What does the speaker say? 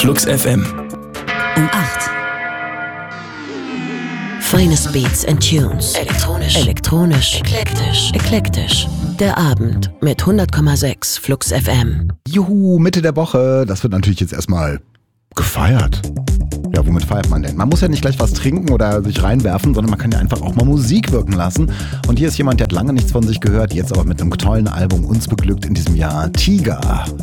Flux FM. Um 8. Finest Beats and Tunes. Elektronisch. Eklektisch. Der Abend mit 100,6 Flux FM. Juhu, Mitte der Woche. Das wird natürlich jetzt erstmal gefeiert. Ja, womit feiert man denn? Man muss ja nicht gleich was trinken oder sich reinwerfen, sondern man kann ja einfach auch mal Musik wirken lassen. Und hier ist jemand, der hat lange nichts von sich gehört, jetzt aber mit einem tollen Album uns beglückt in diesem Jahr. Tiga